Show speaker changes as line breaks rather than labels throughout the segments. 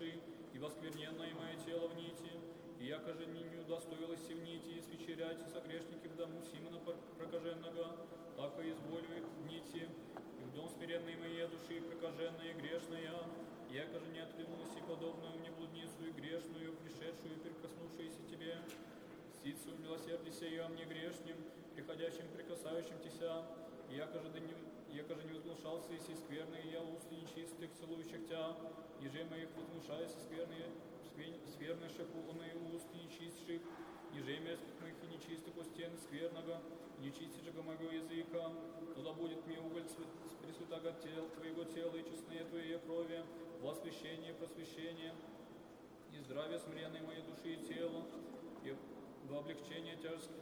души, и воскверненное мое тело в нити, и яко же не удостоилась в нити, и свечерять со грешники в дому Симона прокаженного, так и изволю их в нити, и в дом смиренной моей души прокаженная и грешная, яко же не откликнулась и подобную мне блудницу и грешную, пришедшую и прикоснувшуюся тебе, сицу милосердися и о мне грешним, приходящим, прикасающим тебя, яко же не возглашался и сей скверный, я уст нечистых, целующих тебя, ниже моих возглашаясь скверный шепуны уст нечистших, ниже мерзких моих и нечистых у стен скверного, нечистейшего моего языка, туда будет мне уголь пресвятого твоего тела и честные твоей крови, во освящение, просвещение, и здравие смиренной моей души и тела, и во облегчение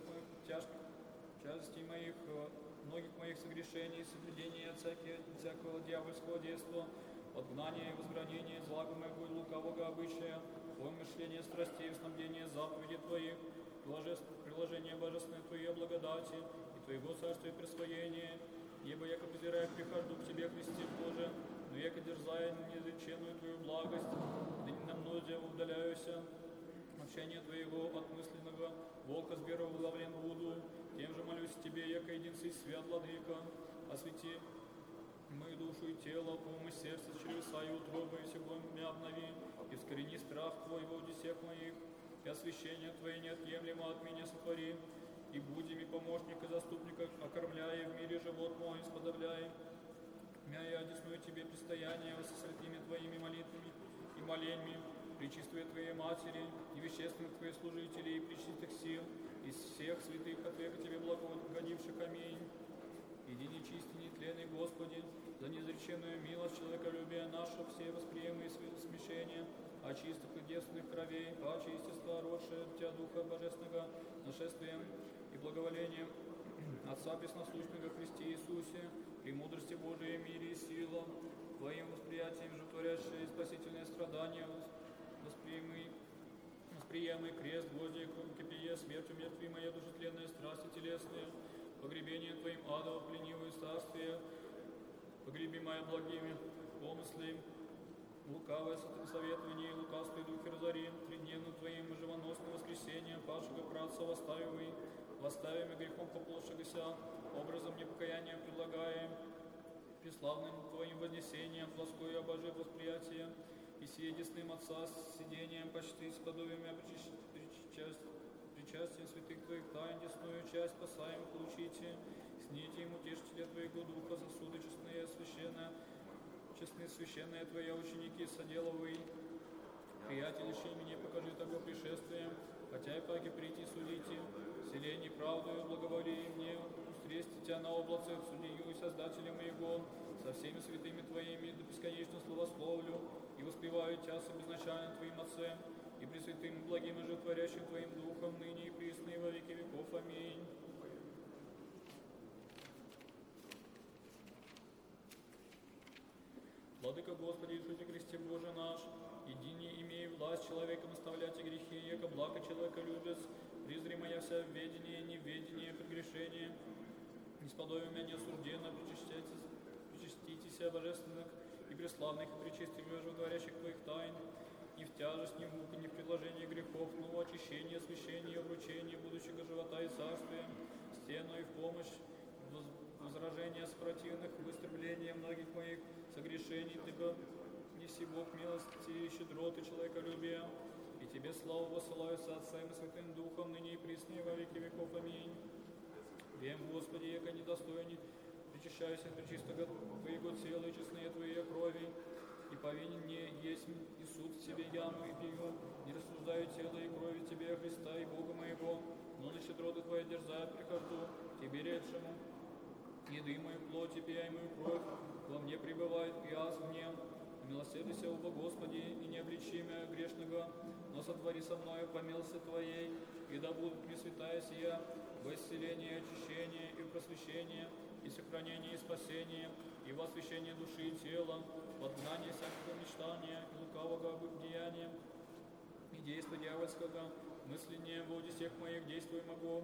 тяжестей моих, многих моих согрешений, соблюдения всякого дьявольского действа, отгнания и возгранения злага моего и лукавого обычая, помышления страстей, снабдения заповедей Твоих, приложение божественной Твоей благодати и Твоего царствия присвоения, ибо яко презирая прихожу к Тебе, Христе Боже, но яко дерзая неизреченную Твою благость, да не на мнозе удаляюся, общение Твоего от мысленного волка с верою уловлен буду, тем же молюсь Тебе, яко единствый свят, Владыка, освети мою душу и тело, ум и сердце, чревеса и утробы, и всего меня обнови, и вскорени страх Твой во удесях моих, и освящение Твое неотъемлемо от меня сотвори, и буди ми помощник и заступник, окормляя в мире живот мой, сподобляй. Я одесную Тебе предстояние со святыми Твоими молитвами и моленьми, пречистую Твоей Матери и вещественных Твоих служителей и пречистых сил, из всех святых от века Тебе благогодивших. Аминь. Иди нечистый, нетленный Господи, за неизреченную милость человеколюбия наше, все восприемые смешения, очистых и девственных кровей, паче естества, родшее от Тебя Духа Божественного, нашествием и благоволением Отца Пресносущного Христе Иисусе, премудрости Божией, мире и сила, Твоим восприятием же творящее спасительное страдание, восприемый крест, гвозди, кипие, смертью мертвей моя душетленная страсти телесные, погребение Твоим адово пленивое царствие, погреби моя благими помыслами, лукавое советование и лукавствие духи разори, тридневным Твоим живоносным воскресением, павшего братца восставим и грехом поплошегося, образом непокаяния предлагаем, преславным Твоим вознесением, плоское обожив восприятие, и сие десным Отца с сидением почти с подобием причастием святых Твоих тайн, десную часть спасаем, получите, сните им утешителя Твоего Духа, сосуды честные, священные Твои ученики, соделовые, приятелищи меня покажи того пришествием, хотя и паки прийти судите, селение правдою благоволии мне, устрести Тебя на облаце, судью и Создателя моего, со всеми святыми Твоими, до бесконечно славословлю, и воспеваю Тебя с безначальным Твоим Отцем, и пресвятым и благим и животворящим Твоим Духом, ныне и присно и во веки веков. Аминь. Владыка Господи Иисусе Христе Боже наш, едине имей власть человеком оставлять и грехи, яко благо человека любец, призри моя вся ведение, неведение, прегрешение, несподобие меня неосужденно, причаститесь божественных и преславных, и причистых и животворящих Твоих тайн, ни в тяжесть, ни в муку, ни в предложении грехов, но в очищении, освящении, вручении будущего живота и царствия, стену и в помощь, возражения с противных, выступления многих моих согрешений, Ты неси Бог милости и щедроты человеколюбия, и Тебе славу посылаю с Отцем и Святым Духом, ныне и присно и во веки веков. Аминь. Вем, Господи, яко недостойный, причащаюсь от пречистого Твоего тела и честные Твоей крови, и повинен мне есть и суд в Тебе яму и пью, не рассуждаю тело и крови Тебе, Христа и Бога моего, но на щедроты Твоя дерзая прихожу, Тебе редшему, еды мою плоть, пей мою кровь, во мне пребывает и аз в нем. Милосердися, оба Господи, и не обличи меня грешного, но сотвори со мною по милости Твоей, и да будут пресвятая сия во исцеление, очищение и просвещение, и сохранение и спасение, и во освящение души и тела, в отгнание всякого мечтания и лукавого деяния, и действа дьявольского, мысление во всех моих действий могу,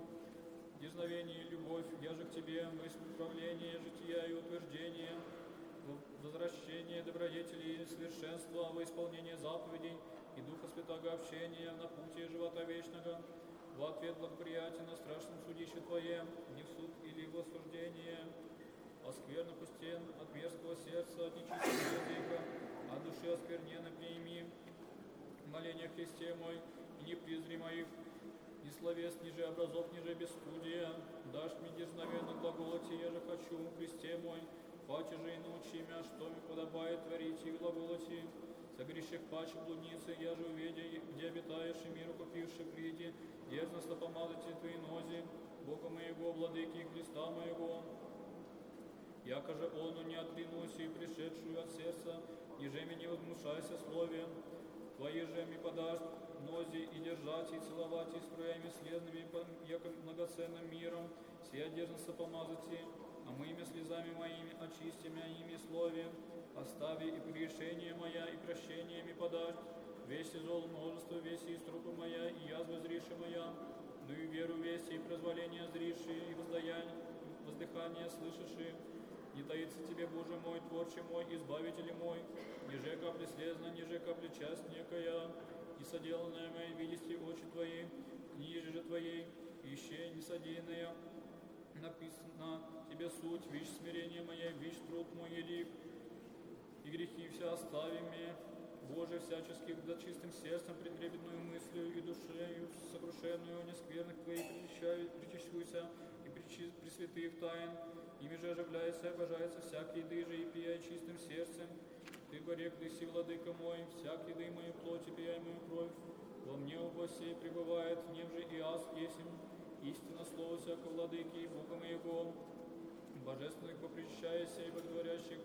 дерзновение и любовь, я же к Тебе, в исправление, жития и утверждение, возвращение добродетелей и совершенства во исполнение заповедей и Духа Святого общения на пути живота вечного, в ответ благоприятия на страшном судище Твоем, не в суд или в осуждение, а скверно пустен от мерзкого сердца, от нечистого языка, от души оскверненно прими моление Христе мой, и не презри моих, ни словес, ниже образов, ниже бесстудия, дашь мне дерзновенно глаголоте, я же хочу, Христе мой, паче же и научи меня, что мне подобает творить и глаголоте, согреших паче блудницы, я же увидя, где обитаешь, и миру купивши приди, дерзностно помазайте Твои нози, Бога моего, владыки Христа моего. Яко же ону не отринусь и пришедшую от сердца, еже мне не возмущайся слове, Твои же ми подашь нози и держать, и целовать, и строями слезными, яко многоценным миром, сия дерзностно помазати, а моими слезами моими очисти меня ими слове, остави и прегрешение моя, и прощение ми подашь, весь и зол множество, весь и струпы моя, и язвы зриши моя, ну и веру весь, и прозволение зриши, и воздыхание слышиши, не таится тебе, Боже мой, Творче мой, Избавитель мой, ниже капли слезно, ниже капли часть некая, и соделанное мое видести очи Твои, книже же Твоей, ищи несодеянное, написано Тебе суть, вещь смирение мое, вещь труд мой елик, и грехи все остави мне, Боже, всяческих, да чистым сердцем, претрепетную мыслью и душею, сокрушенную, нескверных Твоих причащуйся, и при святых тайн, ими же оживляется и обожается всякий еды же, и пия чистым сердцем, Ты горек, Ты си, владыка мой, всякий еды мою плоть, и пия мою кровь, во мне оба сей пребывает, в нем же и аз есмь, истинно слово всякого владыки и Бога моего, божественных попричащайся и боготворящих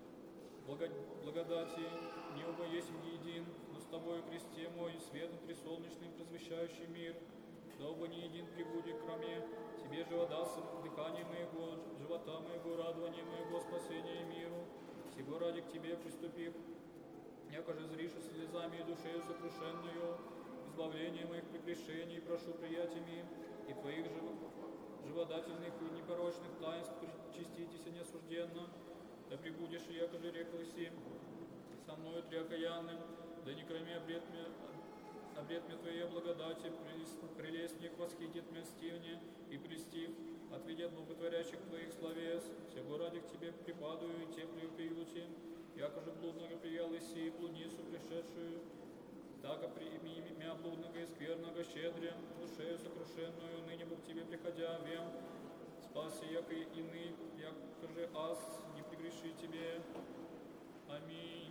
благодати, не оба есть един, но с Тобою, кресте мой, светом присолнечным, просвещающий мир, да оба не един прибудет, кроме Тебе же отдастся дыхание моего, живота моего, радование моего, спасения миру, сего ради к Тебе приступив, яко же зриша слезами и душею сокрушенную, избавление моих прегрешений, прошу приятиями и Твоих живодательных и непорочных таинств причаститесь неосужденно, да прибудешь, яко же рекл си, со мною трякаянным, да не кроме обред мне Твоей благодати, прелестник восхитит меня стивне и престив, отведи от благотворящих Твоих словес, всего ради к Тебе припадаю и теплю приюте, яко же блудного приял Иси, блудницу пришедшую, так прими меня блудного и скверного щедря, душею сокрушенную, ныне бы к Тебе приходя, вем, спаси, яко иный, яко же аз, не прегреши Тебе. Аминь.